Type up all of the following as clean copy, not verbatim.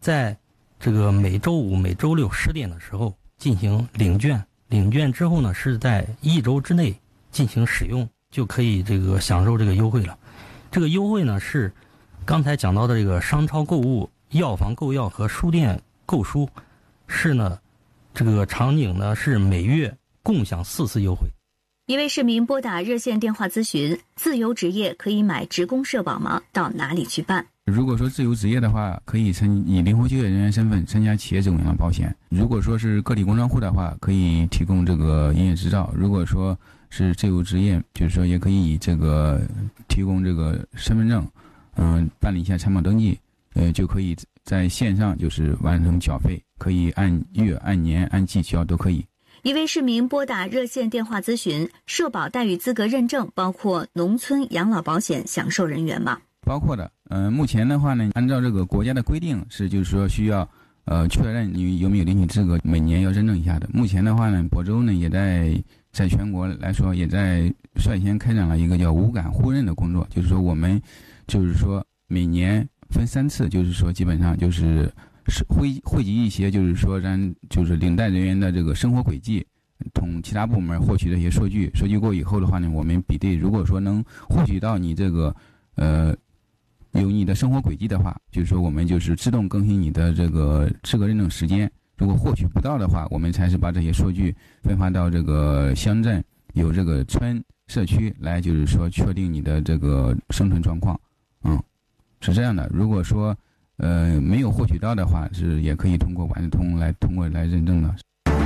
在这个每周五、每周六10点的时候进行领券，领券之后呢，是在1周之内进行使用，就可以这个享受这个优惠了。这个优惠呢是刚才讲到的这个商超购物、药房购药和书店购书，是呢这个场景呢是每月共享4次优惠。 一位市民拨打热线电话咨询，自由职业可以买职工社保吗？到哪里去办？ 如果说自由职业的话，可以以灵活就业人员身份参加企业职工养老保险。如果说是个体工商户的话，可以提供这个营业执照。如果说是自由职业，就是说也可以以这个提供这个身份证，办理一下参保登记，就可以在线上就是完成缴费，可以按月、按年、按季交都可以。 一位市民拨打热线电话咨询，社保待遇资格认证包括农村养老保险享受人员吗？ 包括的。目前的话呢，按照这个国家的规定是，就是说需要确认你有没有领取资格，每年要认证一下的。目前的话呢，亳州呢也在全国来说也在率先开展了一个叫无感互认的工作，就是说我们就是说每年分3次，就是说基本上就是汇集一些就是说就是领带人员的这个生活轨迹，同其他部门获取这些数据过以后的话呢，我们比对，如果说能获取到你这个有你的生活轨迹的话，就是说我们就是自动更新你的这个资格认证时间。如果获取不到的话，我们才是把这些数据分发到这个乡镇，有这个村社区来，就是说确定你的这个生存状况。是这样的。如果说没有获取到的话，是也可以通过晚智通来认证的。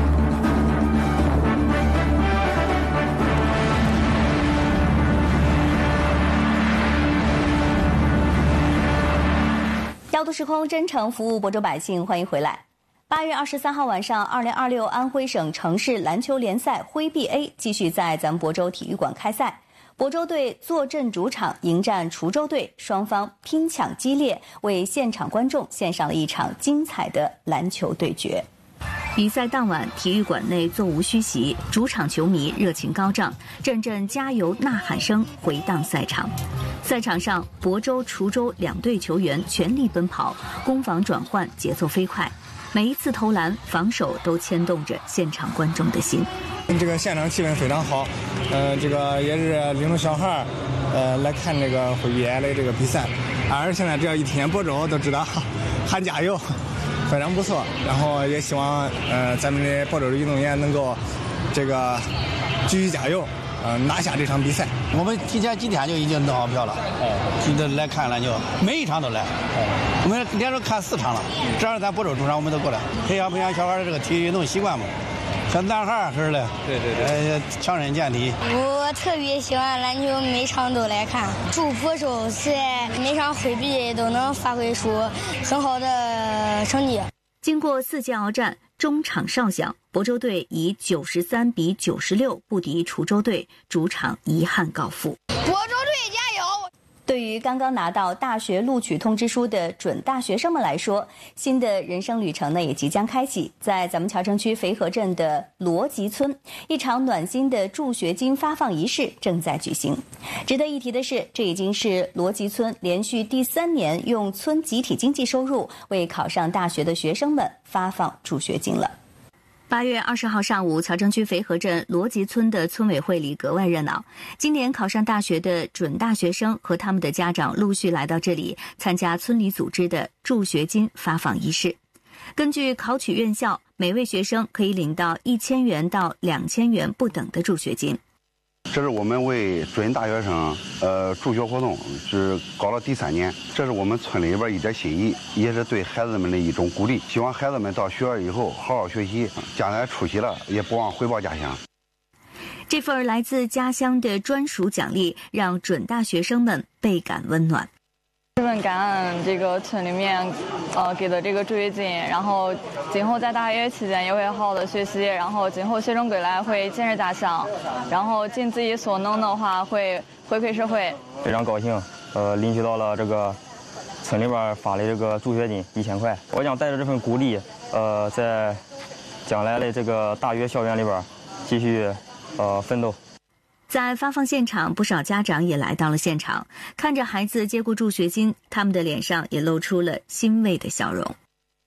调度时空，真诚服务亳州百姓，欢迎回来。8月23号晚上，2026安徽省城市篮球联赛徽碧 A 继续在咱们亳州体育馆开赛。亳州队坐镇主场迎战滁州队，双方拼抢激烈，为现场观众献上了一场精彩的篮球对决。比赛当晚，体育馆内座无虚席，主场球迷热情高涨，阵阵加油呐喊声回荡赛场。赛场上，亳州、滁州2队球员全力奔跑，攻防转换节奏飞快，每一次投篮、防守都牵动着现场观众的心。 这个现场气氛非常好，这个也是领着小孩来看这个徽碧 A 的这个比赛。而现在只要一听亳州都知道喊加油，非常不错。然后也希望咱们的亳州的运动员能够这个继续加油，拿下这场比赛。 我们提前几天就已经弄好票了，就来看篮球，每一场都来。我们连着看4场了，只要是咱亳州主场，我们都过来，培养小孩的这个体育运动习惯嘛。像男孩似的，对，强身健体。 我特别喜欢篮球，每场都来看。祝亳州在每场徽碧都能发挥出很好的成绩。 经过4节鏖战，中场哨响，亳州队以93比96不敌滁州队，主场遗憾告负。 亳州队加油！ 对于刚刚拿到大学录取通知书的准大学生们来说，新的人生旅程呢也即将开启。在咱们桥城区肥河镇的罗集村，一场暖心的助学金发放仪式正在举行。值得一提的是，这已经是罗集村连续第3年用村集体经济收入为考上大学的学生们发放助学金了。8月20号上午，桥城区肥河镇罗集村的村委会里格外热闹。今年考上大学的准大学生和他们的家长陆续来到这里，参加村里组织的助学金发放仪式。根据考取院校，每位学生可以领到1000元到2000元不等的助学金。 这是我们为准大学生助学活动是搞了第3年，这是我们村里边一点心意，也是对孩子们的一种鼓励。希望孩子们到学校以后好好学习，将来出息了也不忘回报家乡。 这份来自家乡的专属奖励，让准大学生们倍感温暖。 十分感恩这个村里面给的这个助学金，然后今后在大学期间也会好好的学习，然后今后学成归来会建设家乡，然后尽自己所能的话会回馈社会。 非常高兴，领取到了这个村里边发的这个助学金1000块，我将带着这份鼓励，在将来的这个大学校园里边继续奋斗。 在发放现场，不少家长也来到了现场，看着孩子接过助学金，他们的脸上也露出了欣慰的笑容。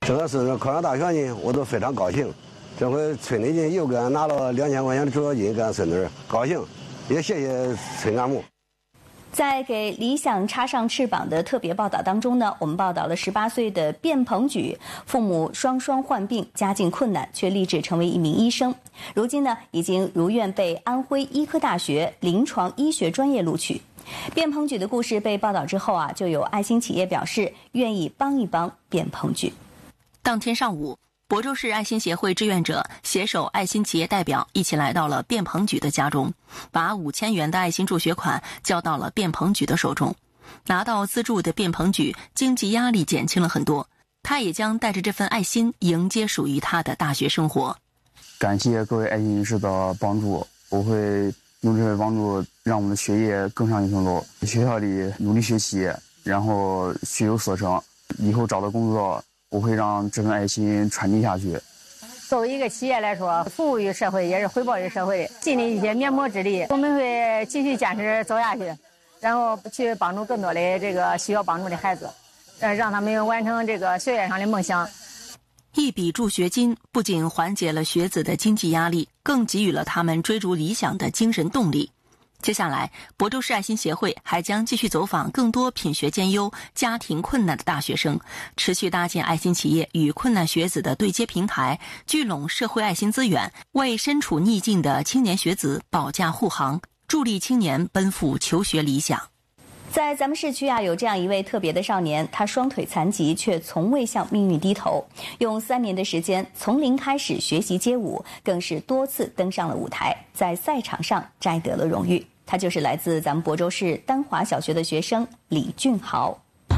这个孙子考上大学呢，我都非常高兴。这回村里呢又给俺拿了2000块钱的助学金，给俺孙女高兴，也谢谢村干部。 在给理想插上翅膀的特别报道当中呢，我们报道了18岁的卞鹏举，父母双双患病，家境困难，却立志成为一名医生。如今呢，已经如愿被安徽医科大学临床医学专业录取。卞鹏举的故事被报道之后啊，就有爱心企业表示愿意帮一帮卞鹏举。 当天上午，亳州市爱心协会志愿者携手爱心企业代表一起来到了卞鹏举的家中，把5000元的爱心助学款交到了卞鹏举的手中。拿到资助的卞鹏举经济压力减轻了很多，他也将带着这份爱心迎接属于他的大学生活。 感谢各位爱心人士的帮助，我会用这份帮助让我们的学业更上一层楼，学校里努力学习，然后学有所成，以后找到工作我会让这份爱心传递下去。 作为一个企业来说，服务于社会也是回报于社会，尽了一些绵薄之力。我们会继续坚持走下去，然后去帮助更多的这个需要帮助的孩子，让他们完成这个学业上的梦想。 一笔助学金不仅缓解了学子的经济压力，更给予了他们追逐理想的精神动力。接下来，亳州市爱心协会还将继续走访更多品学兼优、家庭困难的大学生，持续搭建爱心企业与困难学子的对接平台，聚拢社会爱心资源，为身处逆境的青年学子保驾护航，助力青年奔赴求学理想。 在咱们市区啊，有这样一位特别的少年，他双腿残疾，却从未向命运低头，用3年的时间从零开始学习街舞，更是多次登上了舞台，在赛场上摘得了荣誉。他就是来自咱们亳州市丹华小学的学生李俊豪。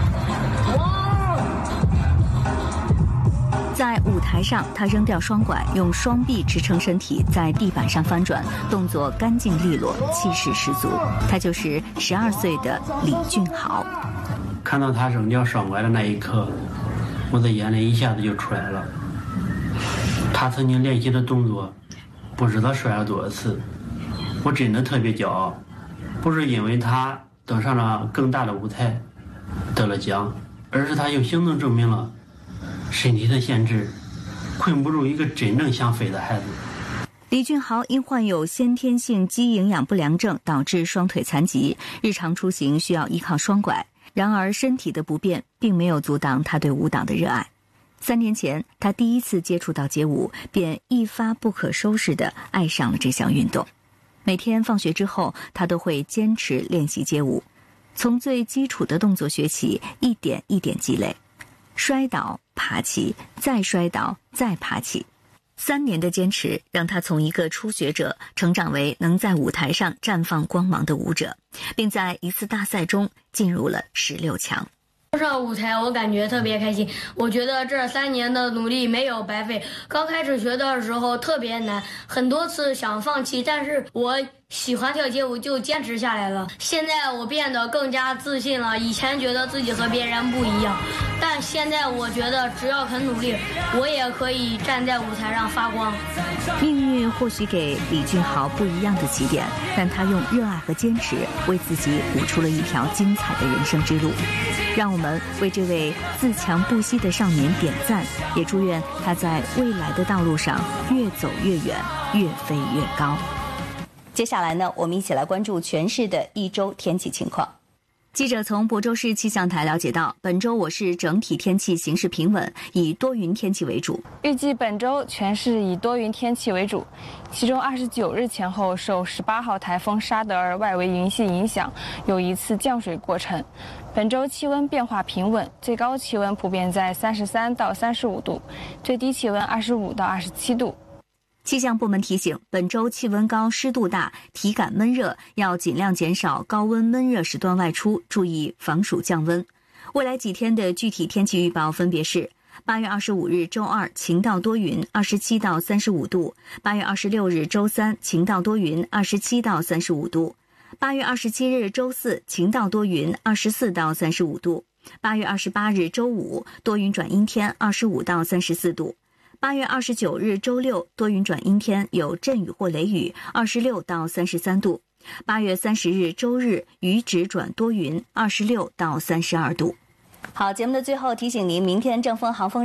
在舞台上，他扔掉双拐，用双臂支撑身体，在地板上翻转，动作干净利落，气势十足。他就是12岁的李俊豪。 看到他扔掉双拐的那一刻，我的眼泪一下子就出来了。他曾经练习的动作，不知道摔了多少次，我真的特别骄傲。不是因为他登上了更大的舞台，得了奖，而是他用行动证明了身体的限制困不住一个真正想飞的孩子。 李俊豪因患有先天性肌营养不良症，导致双腿残疾，日常出行需要依靠双拐。然而身体的不便并没有阻挡他对舞蹈的热爱。3年前，他第一次接触到街舞，便一发不可收拾地爱上了这项运动。每天放学之后，他都会坚持练习街舞，从最基础的动作学起，一点一点积累。摔倒，爬起，再摔倒，再爬起。3年的坚持让他从一个初学者成长为能在舞台上绽放光芒的舞者，并在一次大赛中进入了16强。 上舞台我感觉特别开心，我觉得这3年的努力没有白费。刚开始学的时候特别难，很多次想放弃，但是我喜欢跳街舞就坚持下来了。现在我变得更加自信了，以前觉得自己和别人不一样，但现在我觉得只要肯努力，我也可以站在舞台上发光。 命运或许给李俊豪不一样的起点，但他用热爱和坚持为自己谱出了一条精彩的人生之路。让我们为这位自强不息的少年点赞，也祝愿他在未来的道路上越走越远，越飞越高。接下来呢，我们一起来关注全市的一周天气情况。记者从亳州市气象台了解到，本周我市整体天气形势平稳，以多云天气为主。 预计本周全市以多云天气为主，其中29日前后受18号台风沙德尔外围云系影响，有一次降水过程。本周气温变化平稳，最高气温普遍在33到35度，最低气温25到27度。 气象部门提醒，本周气温高、湿度大，体感闷热，要尽量减少高温闷热时段外出，注意防暑降温。未来几天的具体天气预报分别是：8月25日周二晴到多云，27到35度；8月26日周三晴到多云，27到35度；8月27日周四晴到多云，24到35度；8月28日周五多云转阴天，25到34度；8月29日周六多云转阴天，有阵雨或雷雨，26到33度；8月30日周日雨止转多云，26到32度。好，节目的最后提醒您，明天正风航风